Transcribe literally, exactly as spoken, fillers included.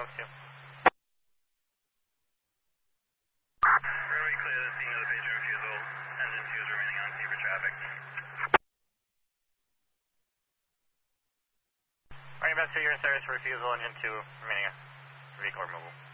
Oaks two. Runway clear the scene of the page refusal. Engine two is remaining on scene for traffic. Running back to your in service for refusal, engine two remaining on vehicle removal.